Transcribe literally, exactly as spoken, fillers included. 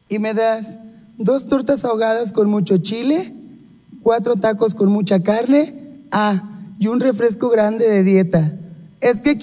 y me das dos tortas ahogadas con mucho chile, cuatro tacos con mucha carne, ah, y un refresco grande de dieta. Es que